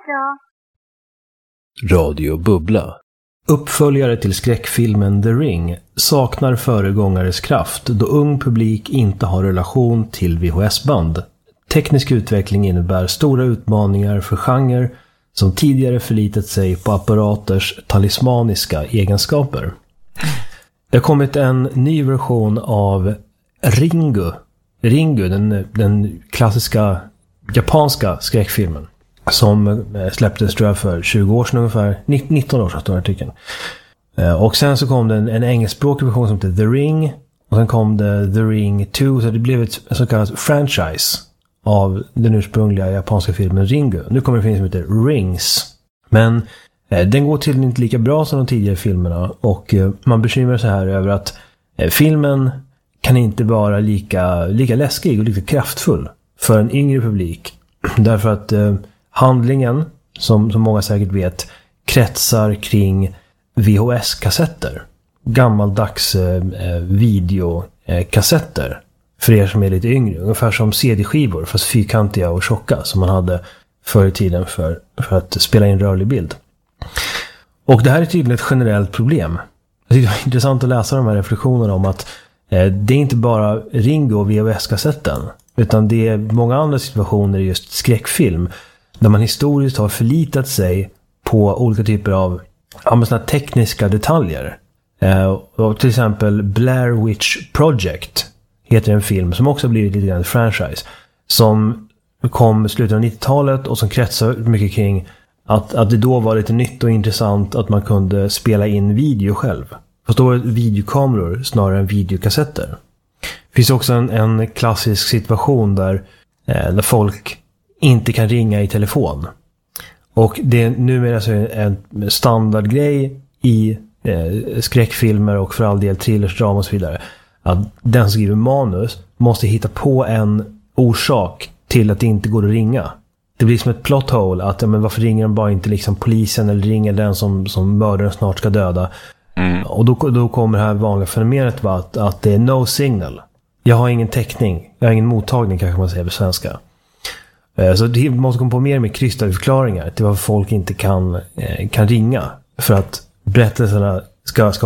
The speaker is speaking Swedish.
bra. Radio Bubbla. Uppföljare till skräckfilmen The Ring saknar föregångares kraft då ung publik inte har relation till VHS-band. Teknisk utveckling innebär stora utmaningar för genre som tidigare förlitat sig på apparaters talismaniska egenskaper. Det har kommit en ny version av Ringu, den klassiska japanska skräckfilmen som släpptes tror jag för 20 år sedan ungefär, 19 år sedan står artikeln. Och sen så kom det en engelskspråkig version som heter The Ring och sen kom det The Ring 2, så det blev ett så kallat franchise av den ursprungliga japanska filmen Ringu. Nu kommer det en film som heter Rings. Men den går till inte lika bra som de tidigare filmerna och man bekymrar sig här över att filmen kan inte vara lika läskig och lika kraftfull för en yngre publik. Därför att handlingen, som många säkert vet, kretsar kring VHS-kassetter. Gammaldags videokassetter. För er som är lite yngre. Ungefär som CD-skivor, fast fyrkantiga och tjocka som man hade förr i tiden för att spela in rörlig bild. Och det här är tydligen ett generellt problem. Det är intressant att läsa de här reflektionerna om att det är inte bara Ringo och VHS-kassetten, utan det är många andra situationer i just skräckfilm där man historiskt har förlitat sig på olika typer av såna tekniska detaljer. Och till exempel Blair Witch Project heter en film som också har blivit lite grann en franchise som kom i slutet av 90-talet och som kretsar mycket kring att det då var lite nytt och intressant att man kunde spela in video själv. Fast då var det videokameror snarare än videokassetter. Det finns också en klassisk situation där folk inte kan ringa i telefon. Och det är numera alltså en standardgrej i skräckfilmer och för all del thrillers, drama och så vidare. Att den som skriver manus måste hitta på en orsak till att det inte går att ringa. Det blir som ett plot hole att men varför ringer de bara inte liksom polisen eller ringer den som mördaren snart ska döda. Och då kommer det här vanliga fenomenet att det är no signal. Jag har ingen täckning. Jag har ingen mottagning kanske man säger på svenska. Så det måste komma på mer med krystade förklaringar till varför folk inte kan ringa. För att berättelserna ska